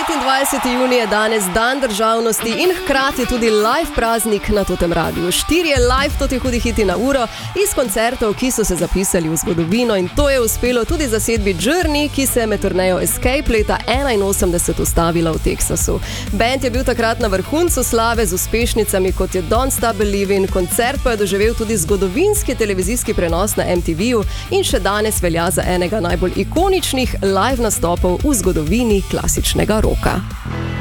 29. junij je danes dan državnosti in hkrati tudi live praznik na Totem Radiu. 4 live Toti hudi hiti na uro iz koncertov, ki so se zapisali v zgodovino, in to je uspelo tudi zasedbi Journey, ki se je med turnejo Escape leta 81 ustavila v Teksasu. Band je bil takrat na vrhuncu slave z uspešnicami kot je Don't Stop Believin', koncert pa je doživel tudi zgodovinski televizijski prenos na MTV-ju in še danes velja za enega najbolj ikoničnih live nastopov v zgodovini klasičnega roka.